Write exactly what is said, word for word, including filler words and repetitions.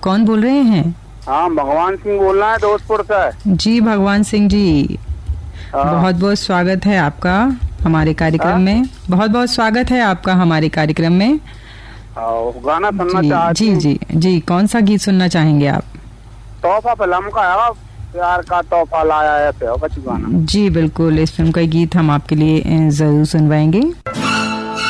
कौन बोल रहे हैं? हाँ, भगवान सिंह बोल रहा है दोस्तपुर से। जी भगवान सिंह जी, बहुत बहुत स्वागत है आपका हमारे कार्यक्रम में। बहुत बहुत स्वागत है आपका हमारे कार्यक्रम में। गाना सुनना चाहती जी जी जी कौन सा गीत सुनना चाहेंगे आप? तोहफा फिल्म का है, प्यार का तोहफा लाया है गाना। जी बिल्कुल, इस फिल्म का गीत हम आपके लिए जरूर सुनवाएंगे।